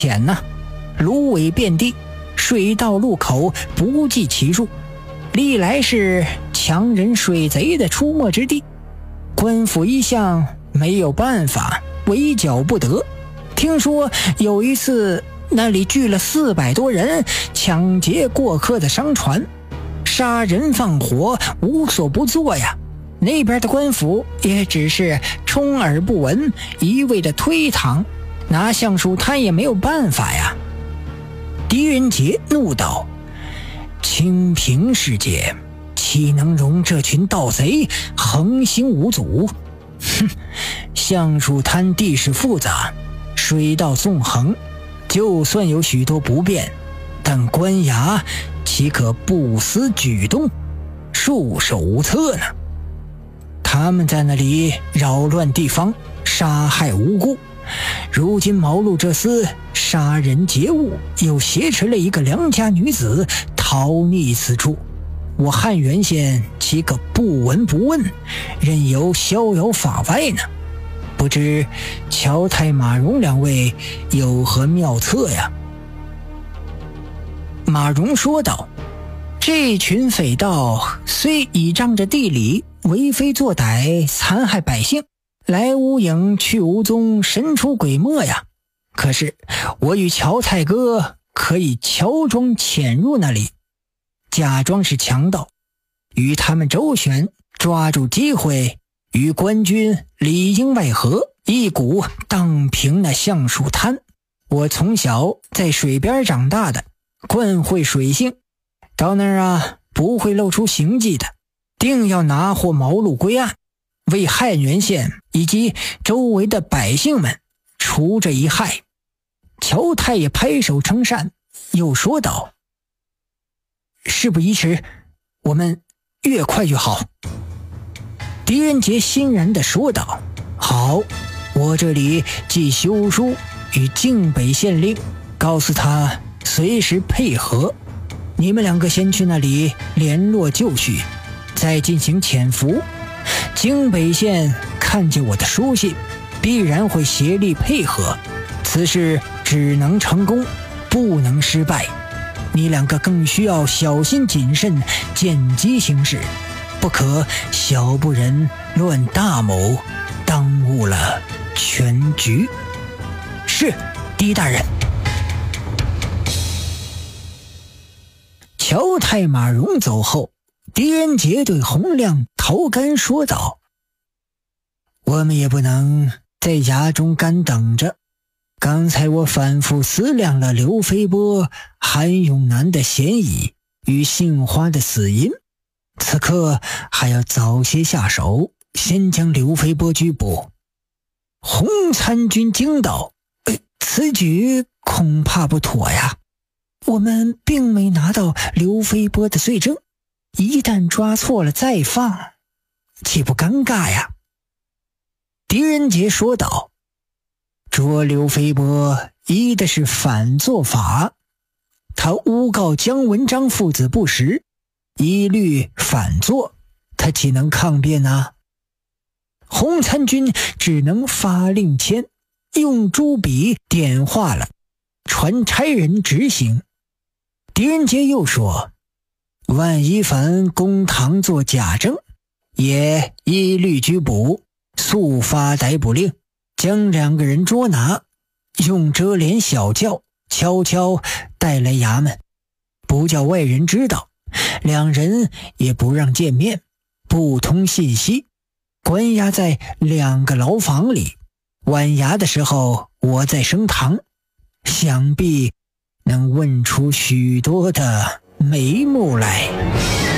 险呐，芦苇遍地，水道路口不计其数，历来是强人水贼的出没之地。官府一向没有办法，围剿不得。听说有一次那里聚了400多人，抢劫过客的商船，杀人放火，无所不作呀。那边的官府也只是充耳不闻，一味的推搪，拿橡树滩也没有办法呀。狄仁杰怒道：清平世界岂能容这群盗贼横行无阻？哼，橡树滩地势复杂，水道纵横，就算有许多不便，但官衙岂可不思举动，束手无策呢？他们在那里扰乱地方，杀害无辜，如今毛路这厮杀人劫物，又挟持了一个良家女子逃匿此处，我汉源县岂可不闻不问，任由逍遥法外呢？不知乔太马荣两位有何妙策呀？马荣说道：这群匪盗虽倚仗着地理为非作歹，残害百姓，来无影去无踪，神出鬼没呀。可是我与乔太哥可以乔装潜入那里，假装是强盗，与他们周旋，抓住机会与官军里应外合，一股荡平那橡树滩。我从小在水边长大的，惯会水性，到那儿不会露出行迹的，定要拿获毛路归案，为汉源县以及周围的百姓们除这一害。乔太也拍手称善，又说道：事不宜迟，我们越快越好。狄仁杰欣然地说道：好，我这里寄休书与靖北县令，告诉他随时配合。你们2个先去那里联络就绪，再进行潜伏。靖北县看见我的书信，必然会协力配合，此事只能成功，不能失败。你2个更需要小心谨慎，见机行事，不可小不忍乱大谋，耽误了全局。是，狄大人。乔太马荣走后，狄仁杰对洪亮、陶干说道：我们也不能在衙中干等着，刚才我反复思量了刘飞波、韩永南的嫌疑与杏花的死因，此刻还要早些下手，先将刘飞波拘捕。洪参军惊道：此举恐怕不妥呀，我们并没拿到刘飞波的罪证，一旦抓错了再放，岂不尴尬呀？狄仁杰说道：捉刘飞波依的是反作法，他诬告姜文章父子不实，一律反作，他岂能抗辩呢？洪参军只能发令签，用朱笔点化了，传差人执行。狄仁杰又说：万一凡公堂作假证，也一律拘捕，速发逮捕令，将2个人捉拿，用遮帘小轿悄悄带来衙门，不叫外人知道，2人也不让见面，不通信息，关押在2个牢房里。晚衙的时候我在升堂，想必能问出许多的眉目来。